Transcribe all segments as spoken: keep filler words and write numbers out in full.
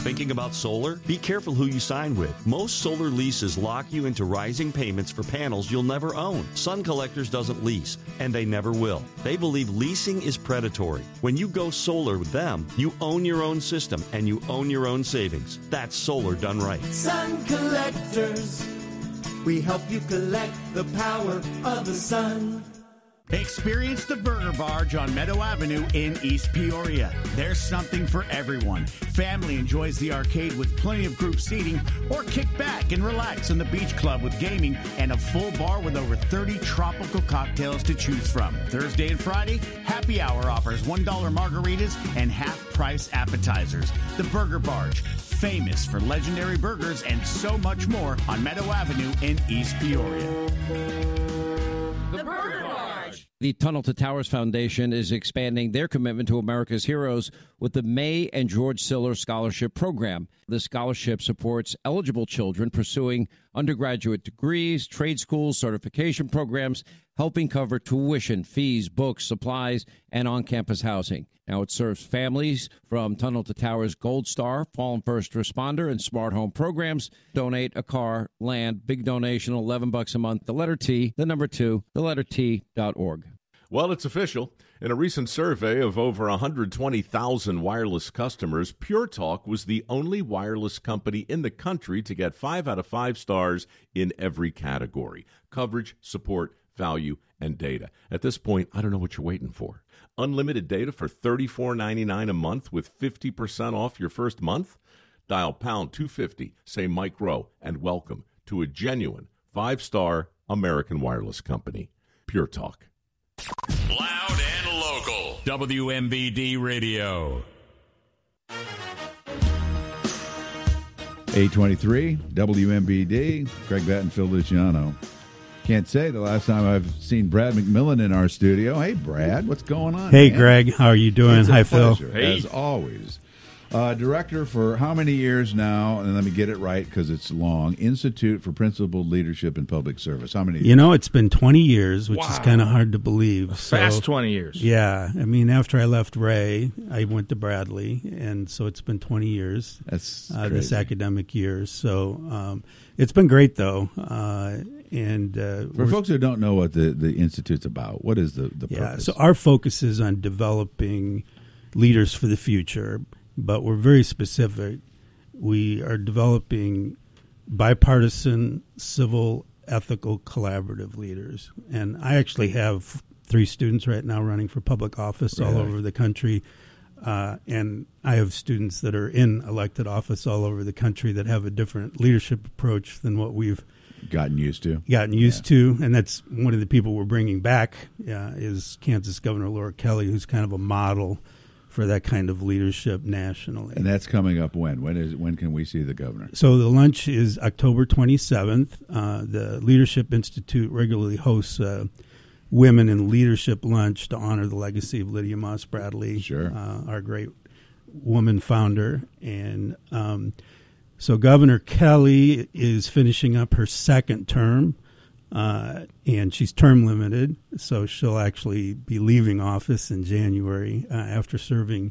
Thinking about solar? Be careful who you sign with. Most solar leases lock you into rising payments for panels you'll never own. Sun Collectors doesn't lease, and they never will. They believe leasing is predatory. When you go solar with them, you own your own system and you own your own savings. That's solar done right. Sun Collectors. We help you collect the power of the sun. Experience the Burger Barge on Meadow Avenue in East Peoria. There's something for everyone. Family enjoys the arcade with plenty of group seating, or kick back and relax in the beach club with gaming and a full bar with over thirty tropical cocktails to choose from. Thursday and Friday, happy hour offers one dollar margaritas and half-price appetizers. The Burger Barge, famous for legendary burgers and so much more on Meadow Avenue in East Peoria. The Burger Barge. The Tunnel to Towers Foundation is expanding their commitment to America's heroes with the May and George Siller Scholarship Program. The scholarship supports eligible children pursuing undergraduate degrees, trade schools, certification programs, helping cover tuition, fees, books, supplies, and on-campus housing. Now it serves families from Tunnel to Towers Gold Star, Fallen First Responder, and Smart Home programs. Donate a car, land, big donation, eleven bucks a month. The letter T, the number two, the letter T dot org. Well, it's official. In a recent survey of over one hundred twenty thousand wireless customers, Pure Talk was the only wireless company in the country to get five out of five stars in every category: coverage, support, value, and data. At this point, I don't know what you're waiting for. Unlimited data for thirty-four ninety-nine a month with fifty percent off your first month? Dial pound two fifty, say Mike Rowe, and welcome to a genuine five-star American wireless company. Pure Talk. Loud and local. W M B D Radio. eight twenty-three, W M B D, Greg Batten, Phil Luciano. Can't say the last time I've seen Brad McMillan in our studio. Hey, Brad, what's going on? Hey, man? Greg, how are you doing? It's a Hi, pleasure, Phil. As always. Uh, director for how many years now? And let me get it right because it's long. Institute for Principled Leadership in Public Service. How many years? You know, it's been twenty years, which Wow. is kind of hard to believe. A So, fast twenty years. Yeah. I mean, after I left Ray, I went to Bradley, and so it's been twenty years. That's uh, crazy. this academic year. So um, it's been great, though. Uh, and uh, For folks who don't know what the, the Institute's about, what is the, the yeah, purpose? so our focus is on developing leaders for the future, but we're very specific. We are developing bipartisan, civil, ethical, collaborative leaders. And I actually have three students right now running for public office all Really? over the country. Uh, and I have students that are in elected office all over the country that have a different leadership approach than what we've gotten used to. gotten used to. And that's one of the people we're bringing back uh, is Kansas Governor Laura Kelly, who's kind of a model for that kind of leadership nationally. And that's coming up when? When is when can we see the governor? So the lunch is October twenty-seventh. Uh, the Leadership Institute regularly hosts uh, Women in Leadership Lunch to honor the legacy of Lydia Moss Bradley, Sure. uh, our great woman founder. And um, so Governor Kelly is finishing up her second term. Uh, and she's term limited, so she'll actually be leaving office in January uh, after serving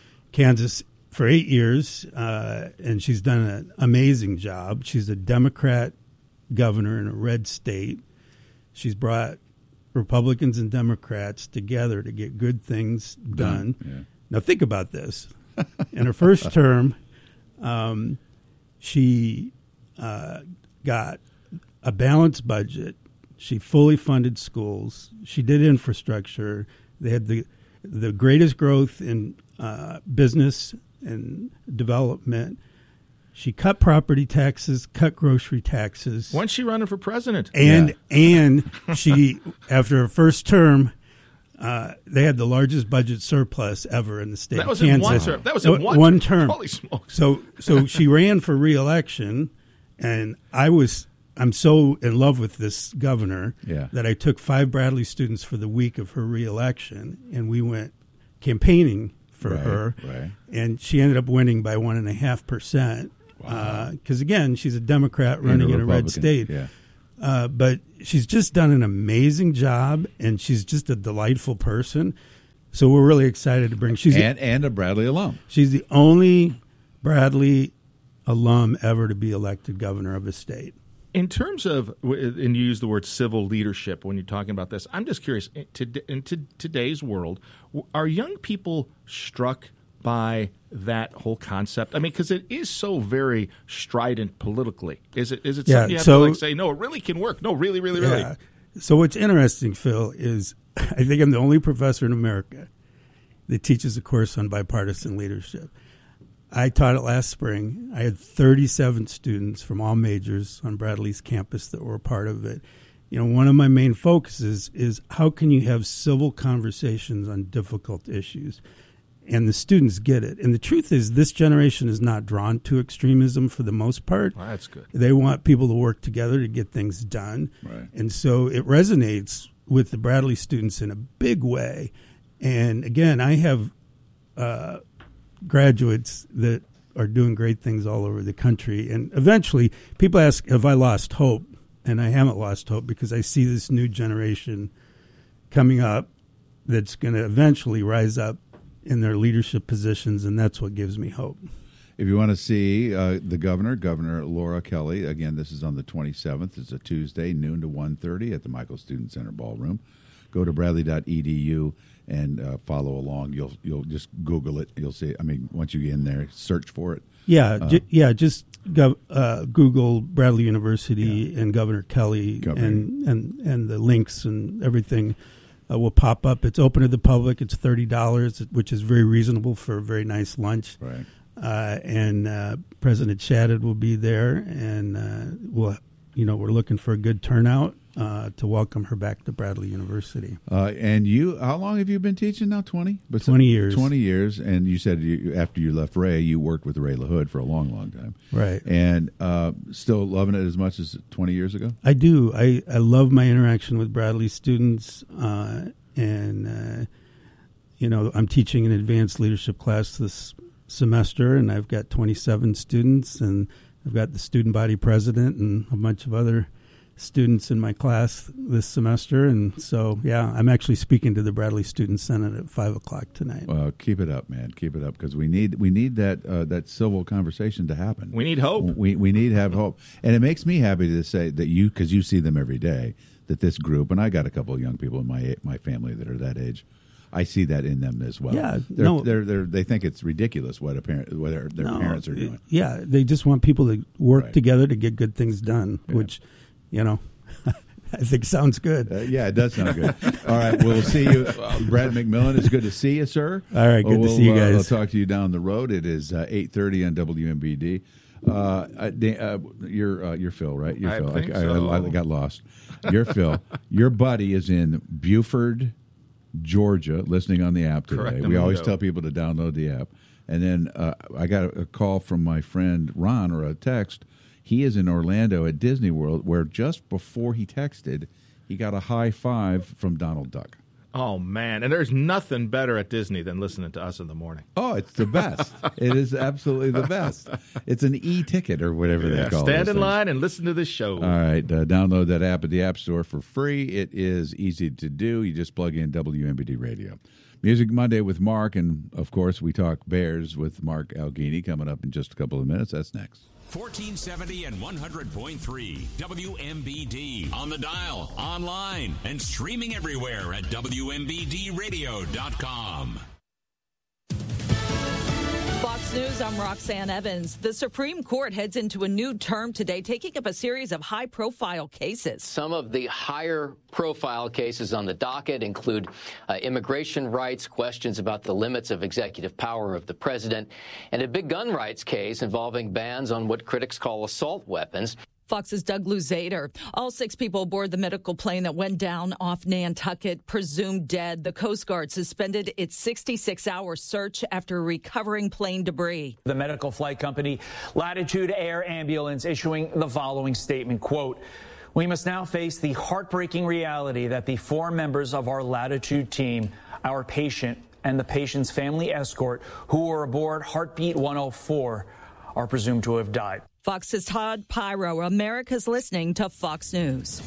Kansas for eight years. Uh, and she's done an amazing job. She's a Democrat governor in a red state. She's brought Republicans and Democrats together to get good things done. Done, yeah. Now think about this. In her first term, um, she uh, got a balanced budget. She fully funded schools. She did infrastructure. They had the the greatest growth in uh, business and development. She cut property taxes, cut grocery taxes. When's she running for president? And yeah. and she, after her first term, uh, they had the largest budget surplus ever in the state That was of Kansas. in one term. That was in one, one term. term. Holy smokes! So so she ran for re-election, and I was. I'm so in love with this governor yeah. that I took five Bradley students for the week of her reelection, and we went campaigning for right, her. Right. And she ended up winning by one and a half percent. Because, uh, again, she's a Democrat running a in a red state. Yeah. Uh, but she's just done an amazing job, and she's just a delightful person. So we're really excited to bring. She's and, and a Bradley alum. She's the only Bradley alum ever to be elected governor of a state. In terms of, and you use the word civil leadership when you're talking about this, I'm just curious, in today's world, are young people struck by that whole concept? I mean, because it is so very strident politically. Is it? Is it yeah, something you have so, to like say, no, it really can work? No, really, really, really? Yeah. So what's interesting, Phil, is I think I'm the only professor in America that teaches a course on bipartisan leadership. I taught it last spring. I had thirty-seven students from all majors on Bradley's campus that were a part of it. You know, one of my main focuses is how can you have civil conversations on difficult issues? And the students get it. And the truth is this generation is not drawn to extremism for the most part. Well, that's good. They want people to work together to get things done. Right. And so it resonates with the Bradley students in a big way. And again, I have uh, graduates that are doing great things all over the country. And eventually people ask, have I lost hope? And I haven't lost hope because I see this new generation coming up that's going to eventually rise up in their leadership positions, and that's what gives me hope. If you want to see uh, the governor, Governor Laura Kelly, again, this is on the twenty-seventh. It's a Tuesday, noon to one thirty at the Michael Student Center Ballroom. Go to bradley dot e d u and uh, follow along. You'll you'll just Google it. You'll see it. I mean, once you get in there, search for it. Yeah, uh, j- yeah. Just go, uh, Google Bradley University yeah. and Governor Kelly Governor. and and and the links and everything. Uh, will pop up. It's open to the public. It's thirty dollars, which is very reasonable for a very nice lunch. Right. Uh, and uh, President Shadid will be there, and uh, we'll, you know, we're looking for a good turnout uh, to welcome her back to Bradley University. Uh, and you, how long have you been teaching now? Twenty. But Twenty years. Twenty years. And you said you, after you left Ray, you worked with Ray LaHood for a long, long time. Right. And uh, still loving it as much as twenty years ago. I do. I, I love my interaction with Bradley students, uh, and uh, you know, I'm teaching an advanced leadership class this semester, and I've got twenty-seven students, and I've got the student body president and a bunch of other students in my class this semester. And so, yeah, I'm actually speaking to the Bradley Student Senate at five o'clock tonight. Well, keep it up, man. Keep it up, because we need we need that uh, that civil conversation to happen. We need hope. We we need to have hope, and it makes me happy to say that you, because you see them every day, that this group, and I got a couple of young people in my my family that are that age. I see that in them as well. Yeah, they're, no, they're, they're, they think it's ridiculous what a parent, what their, their no, parents are doing. Yeah, they just want people to work right. together to get good things done, yeah. which, you know, I think sounds good. Uh, yeah, it does sound good. All right, we'll see you. Uh, Brad McMillan, it's good to see you, sir. All right, good we'll, to see you guys. Uh, I'll talk to you down the road. It is uh, eight thirty on W M B D. Uh, uh, you're uh, you're Phil, right? You're I Phil. think I, so. I, I got lost. You're Phil. Your buddy is in Buford, Georgia, listening on the app today. Correct. We always tell people to download the app. And then uh, I got a call from my friend Ron, or a text. He is in Orlando at Disney World, where just before he texted, he got a high five from Donald Duck. Oh, man. And there's nothing better at Disney than listening to us in the morning. Oh, it's the best. It is absolutely the best. It's an e-ticket or whatever yeah, they call it. Stand in line and listen to this show. All right. Uh, download that app at the App Store for free. It is easy to do. You just plug in W M B D Radio. Music Monday with Mark, and, of course, we talk Bears with Mark Alghini coming up in just a couple of minutes. That's next. fourteen seventy and one hundred point three W M B D. On the dial, online, and streaming everywhere at W M B D radio dot com. Fox News, I'm Roxanne Evans. The Supreme Court heads into a new term today, taking up a series of high-profile cases. Some of the higher-profile cases on the docket include uh, immigration rights, questions about the limits of executive power of the president, and a big gun rights case involving bans on what critics call assault weapons. Fox's Doug Luzader. All six people aboard the medical plane that went down off Nantucket, presumed dead. The Coast Guard suspended its sixty-six hour search after recovering plane debris. The medical flight company Latitude Air Ambulance issuing the following statement, quote, "We must now face the heartbreaking reality that the four members of our Latitude team, our patient and the patient's family escort who were aboard Heartbeat one oh four are presumed to have died." Fox's Todd Pyro. America's listening to Fox News.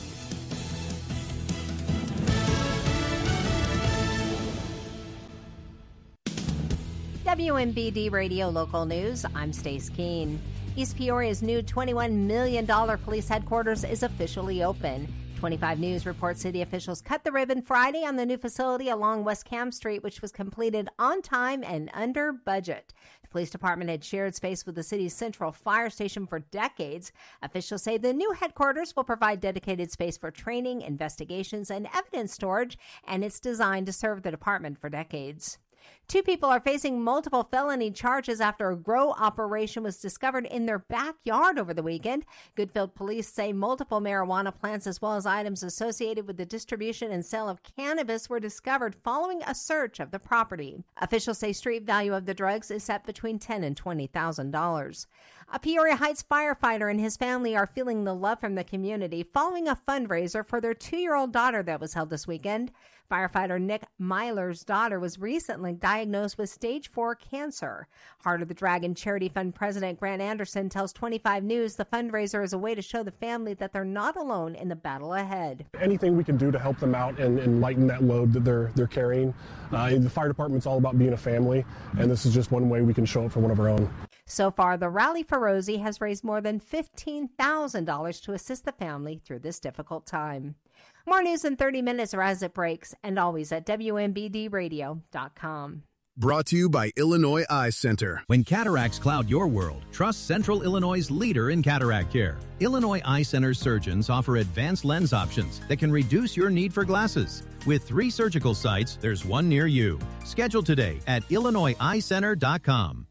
W M B D Radio Local News, I'm Stace Keene. East Peoria's new twenty-one million dollars police headquarters is officially open. twenty-five News reports city officials cut the ribbon Friday on the new facility along West Cam Street, which was completed on time and under budget. The police department had shared space with the city's central fire station for decades. Officials say the new headquarters will provide dedicated space for training, investigations, and evidence storage, and it's designed to serve the department for decades. Two people are facing multiple felony charges after a grow operation was discovered in their backyard over the weekend. Goodfield police say multiple marijuana plants as well as items associated with the distribution and sale of cannabis were discovered following a search of the property. Officials say street value of the drugs is set between ten thousand dollars and twenty thousand dollars. A Peoria Heights firefighter and his family are feeling the love from the community following a fundraiser for their two-year-old daughter that was held this weekend. Firefighter Nick Myler's daughter was recently diagnosed with stage four cancer. Heart of the Dragon Charity Fund President Grant Anderson tells twenty-five News the fundraiser is a way to show the family that they're not alone in the battle ahead. Anything we can do to help them out and, and lighten that load that they're they're carrying. Uh, the fire department's all about being a family, and this is just one way we can show up for one of our own. So far, the Rally for Rosie has raised more than fifteen thousand dollars to assist the family through this difficult time. More news in thirty minutes or as it breaks, and always at W M B D radio dot com. Brought to you by Illinois Eye Center. When cataracts cloud your world, trust Central Illinois' leader in cataract care. Illinois Eye Center surgeons offer advanced lens options that can reduce your need for glasses. With three surgical sites, there's one near you. Schedule today at Illinois Eye Center dot com.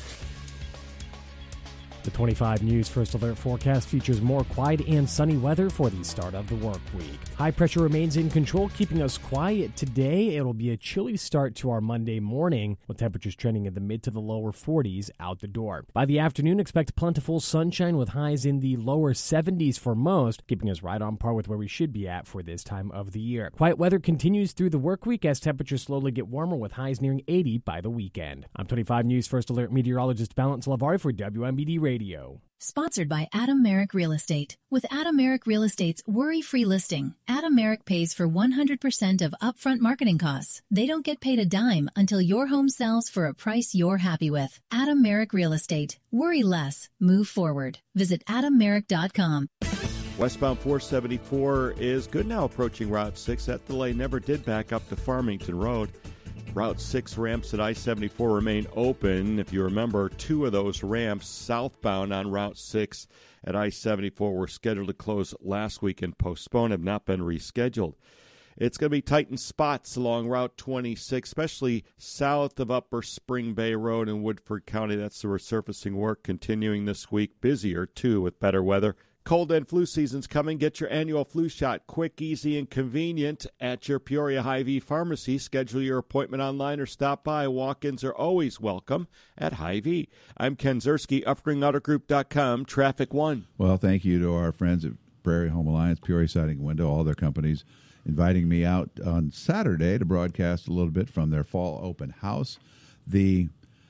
The twenty-five News First Alert forecast features more quiet and sunny weather for the start of the work week. High pressure remains in control, keeping us quiet today. It'll be a chilly start to our Monday morning, with temperatures trending in the mid to the lower forties out the door. By the afternoon, expect plentiful sunshine with highs in the lower seventies for most, keeping us right on par with where we should be at for this time of the year. Quiet weather continues through the work week as temperatures slowly get warmer with highs nearing eighty by the weekend. I'm twenty-five News First Alert meteorologist Balance Lavari for W M B D Radio. Sponsored by Adam Merrick Real Estate. With Adam Merrick Real Estate's worry-free listing, Adam Merrick pays for one hundred percent of upfront marketing costs. They don't get paid a dime until your home sells for a price you're happy with. Adam Merrick Real Estate. Worry less. Move forward. Visit adam merrick dot com. Westbound four seventy-four is good now approaching Route six. That delay never did back up to Farmington Road. Route six ramps at I seventy-four remain open. If you remember, two of those ramps southbound on Route six at I seventy-four were scheduled to close last week and postponed, have not been rescheduled. It's going to be tight in spots along Route twenty-six, especially south of Upper Spring Bay Road in Woodford County. That's the resurfacing work continuing this week. Busier, too, with better weather. Cold and flu season's coming. Get your annual flu shot quick, easy, and convenient at your Peoria Hy-Vee pharmacy. Schedule your appointment online or stop by. Walk-ins are always welcome at Hy-Vee. I'm Ken Zerski, Uppering Auto Group dot com, Traffic One. Well, thank you to our friends at Prairie Home Alliance, Peoria Siding and Window, all their companies, inviting me out on Saturday to broadcast a little bit from their fall open house. The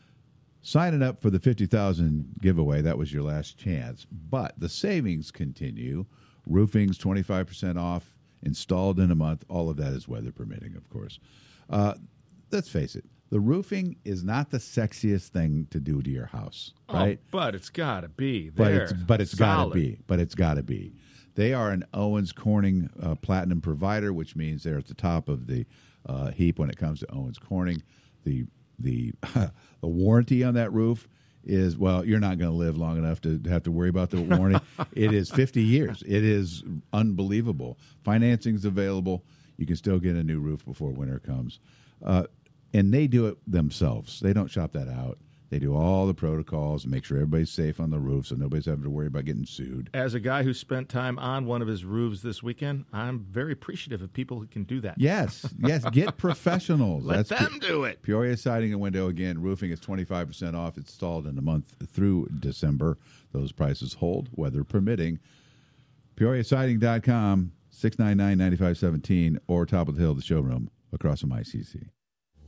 signing up for the fifty thousand dollars giveaway, that was your last chance. But the savings continue. Roofing's twenty-five percent off, installed in a month. All of that is weather permitting, of course. Uh, let's face it. The roofing is not the sexiest thing to do to your house, right? Oh, but it's got to be But there. it's, but it's got to be. But it's got to be. They are an Owens Corning uh, Platinum provider, which means they're at the top of the uh, heap when it comes to Owens Corning. The the the warranty on that roof is, well, you're not going to live long enough to have to worry about the warranty. It is fifty years. It is unbelievable. Financing's available. You can still get a new roof before winter comes. Uh, and they do it themselves. They don't shop that out. They do all the protocols and make sure everybody's safe on the roof so nobody's having to worry about getting sued. As a guy who spent time on one of his roofs this weekend, I'm very appreciative of people who can do that. Yes, yes, get professionals. Let That's them do it. Peoria Siding and Window, again, roofing is twenty-five percent off. It's installed in a month through December. Those prices hold, weather permitting. Peoria Siding dot com, six nine nine, nine five one seven, or Top of the Hill, the showroom, across from I C C.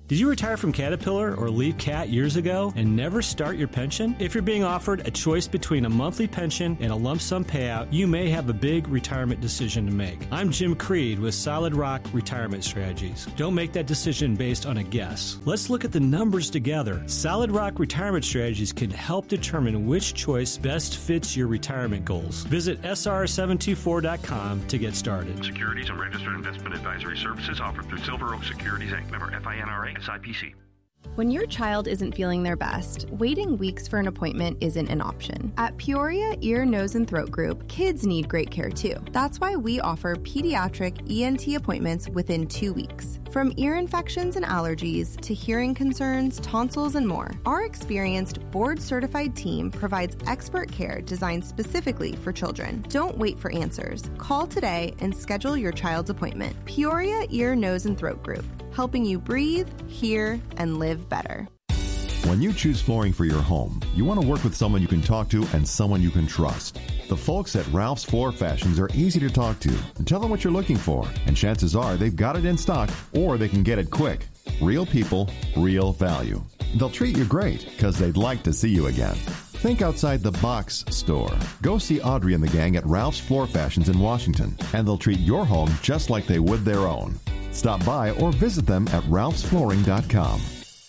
Did you retire from Caterpillar or leave Cat years ago and never start your pension? If you're being offered a choice between a monthly pension and a lump sum payout, you may have a big retirement decision to make. I'm Jim Creed with Solid Rock Retirement Strategies. Don't make that decision based on a guess. Let's look at the numbers together. Solid Rock Retirement Strategies can help determine which choice best fits your retirement goals. Visit S R seven two four dot com to get started. Securities and registered investment advisory services offered through Silver Oak Securities Incorporated. Member F I N R A. S I P C. When your child isn't feeling their best, waiting weeks for an appointment isn't an option. At Peoria Ear, Nose, and Throat Group, kids need great care too. That's why we offer pediatric E N T appointments within two weeks. From ear infections and allergies to hearing concerns, tonsils, and more, our experienced board-certified team provides expert care designed specifically for children. Don't wait for answers. Call today and schedule your child's appointment. Peoria Ear, Nose, and Throat Group, helping you breathe, hear, and live better. When you choose flooring for your home, you want to work with someone you can talk to and someone you can trust. The folks at Ralph's Floor Fashions are easy to talk to. Tell them what you're looking for, and chances are they've got it in stock or they can get it quick. Real people, real value. They'll treat you great because they'd like to see you again. Think outside the box store. Go see Audrey and the gang at Ralph's Floor Fashions in Washington, and they'll treat your home just like they would their own. Stop by or visit them at ralphs flooring dot com.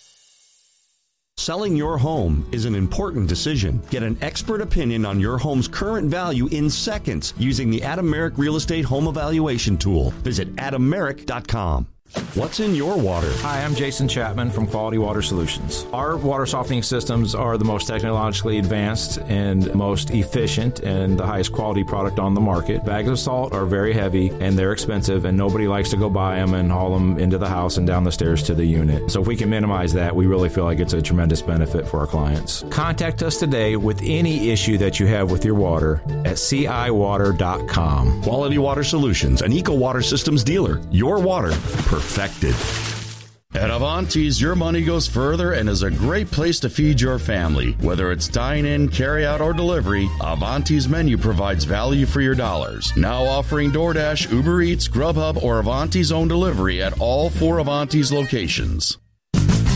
Selling your home is an important decision. Get an expert opinion on your home's current value in seconds using the Adam Merrick Real Estate Home Evaluation Tool. Visit adam merrick dot com. What's in your water? Hi, I'm Jason Chapman from Quality Water Solutions. Our water softening systems are the most technologically advanced and most efficient and the highest quality product on the market. Bags of salt are very heavy and they're expensive, and nobody likes to go buy them and haul them into the house and down the stairs to the unit. So if we can minimize that, we really feel like it's a tremendous benefit for our clients. Contact us today with any issue that you have with your water at C I water dot com. Quality Water Solutions, an Eco Water Systems dealer. Your water perfected. At Avanti's, your money goes further and is a great place to feed your family. Whether it's dine-in, carry-out, or delivery, Avanti's menu provides value for your dollars. Now offering DoorDash, Uber Eats, Grubhub, or Avanti's own delivery at all four Avanti's locations.